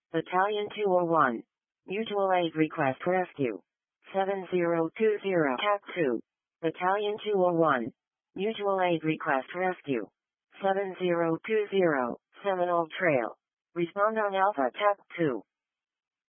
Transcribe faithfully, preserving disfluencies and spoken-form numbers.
Battalion two oh one. Mutual aid request rescue. seven zero two zero T A C two. Battalion two oh one. Mutual aid request rescue. seven zero two zero, Seminole Trail. Respond on Alpha T A C two.